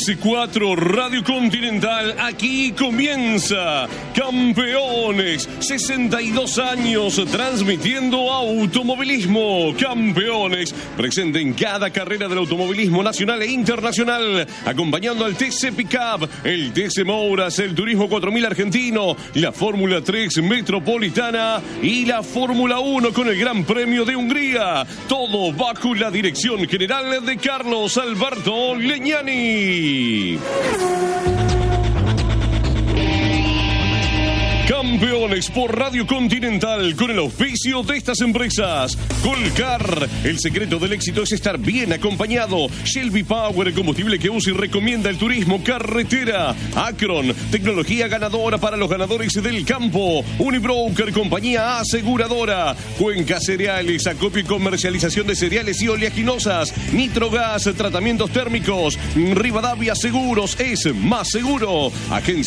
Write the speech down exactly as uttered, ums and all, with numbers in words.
X cuatro Radio Continental, aquí comienza Campeones, sesenta y dos años transmitiendo automovilismo. Campeones, presente en cada carrera del automovilismo nacional e internacional, acompañando al T C Pickup, el T C Mouras, el Turismo cuatro mil argentino, la Fórmula tres Metropolitana y la Fórmula uno con el Gran Premio de Hungría. Todo bajo la dirección general de Carlos Alberto Leñani. Campeones por Radio Continental con el auspicio de estas empresas. Colcar, el secreto del éxito es estar bien acompañado. Shelby Power, el combustible que usa y recomienda el turismo carretera. Acron, tecnología ganadora para los ganadores del campo. Unibroker, compañía aseguradora. Cuenca Cereales, acopio y comercialización de cereales y oleaginosas. Nitrogas, tratamientos térmicos. Rivadavia Seguros es más seguro. Agencia